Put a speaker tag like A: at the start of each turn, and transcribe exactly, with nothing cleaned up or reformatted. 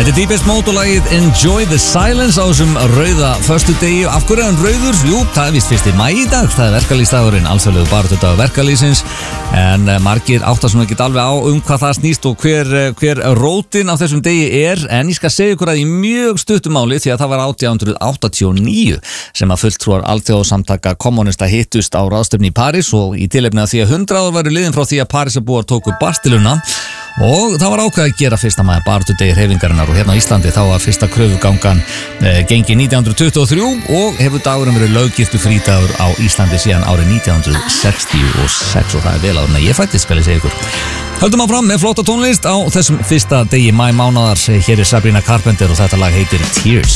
A: Þetta er Deepest Mode og lagið Enjoy the Silence á þessum rauða föstudegi. Af hverju er hann rauður? Jú, það er vist fyrsti maí í dag. Það er verkalýðsdagurinn, alþjóðlegur baráttudagur verkalýðsins. En margir áttar svona ekki alveg á um hvað það snýst og hver, hver rótin á þessum degi er. En ég skal segja ykkur að í mjög stuttumáli, því að það var átján hundruð áttatíu og níu sem að fulltrúar alþjóðasamtaka kommunista hittust á ráðstefnu í París, og í tilefni af því að hundrað ár væru liðin frá því að Parísarbúar tóku Bastiluna. Og það var ákveðið að gera fyrsta maður baráttudegi hreyfingarinnar, og hérna á Íslandi þá var fyrsta kröfugangan e, gengi nítján hundruð tuttugu og þrjú og hefur dagurinn verið löggiltur frídagur á Íslandi síðan árið nítján hundruð sextíu og sex, og það er vel áður en ég fættist, skal ég segja ykkur. Höldum áfram með flotta tónlist á þessum fyrsta degi maímánaðar. Hér er Sabrina Carpenter og þetta lag heitir Tears.